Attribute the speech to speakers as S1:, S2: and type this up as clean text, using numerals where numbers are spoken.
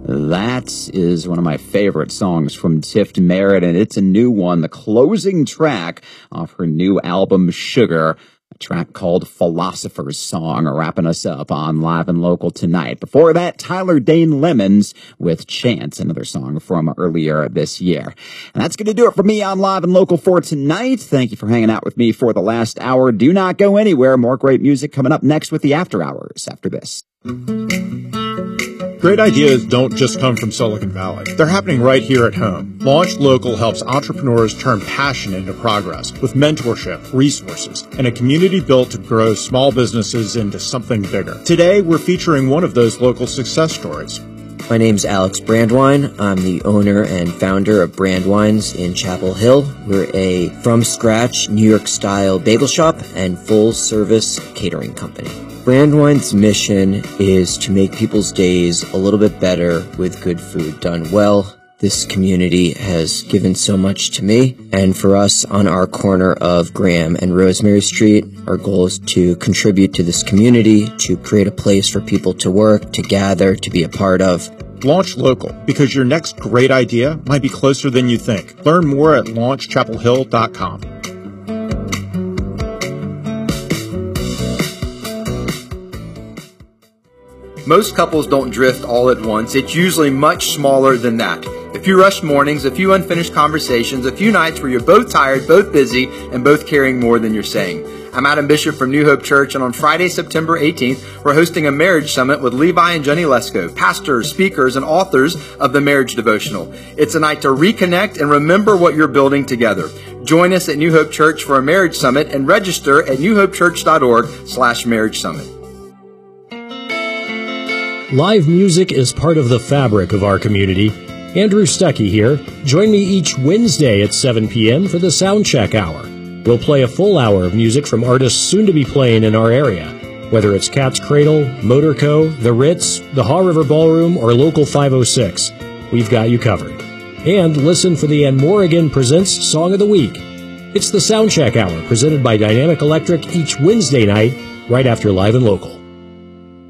S1: That is one of my favorite songs from Tift Merritt, and it's a new one, the closing track off her new album, Sugar, a track called Philosopher's Song, wrapping us up on Live and Local tonight. Before that, Tyler Dane Lemons with Chance, another song from earlier this year. And that's going to do it for me on Live and Local for tonight. Thank you for hanging out with me for the last hour. Do not go anywhere. More great music coming up next with the After Hours after this.
S2: Great ideas don't just come from Silicon Valley. They're happening right here at home. Launch Local helps entrepreneurs turn passion into progress with mentorship, resources, and a community built to grow small businesses into something bigger. Today, we're featuring one of those local success stories.
S3: My name's Alex Brandwine. I'm the owner and founder of Brandwines in Chapel Hill. We're a from-scratch New York-style bagel shop and full-service catering company. Brandwine's mission is to make people's days a little bit better with good food done well. This community has given so much to me, and for us on our corner of Graham and Rosemary Street, our goal is to contribute to this community, to create a place for people to work, to gather, to be a part of.
S2: Launch Local, because your next great idea might be closer than you think. Learn more at launchchapelhill.com.
S4: Most couples don't drift all at once. It's usually much smaller than that. A few rushed mornings, a few unfinished conversations, a few nights where you're both tired, both busy, and both carrying more than you're saying. I'm Adam Bishop from New Hope Church, and on Friday, September 18th, we're hosting a marriage summit with Levi and Jenny Lesko, pastors, speakers, and authors of the Marriage Devotional. It's a night to reconnect and remember what you're building together. Join us at New Hope Church for a marriage summit and register at newhopechurch.org/marriage summit.
S5: Live music is part of the fabric of our community. Andrew Stuckey here. Join me each Wednesday at 7 p.m. for the Soundcheck Hour. We'll play a full hour of music from artists soon to be playing in our area. Whether it's Cat's Cradle, Motorco, The Ritz, the Haw River Ballroom, or Local 506, we've got you covered. And listen for the Anmorigan Presents Song of the Week. It's the Soundcheck Hour, presented by Dynamic Electric each Wednesday night, right after Live and Local.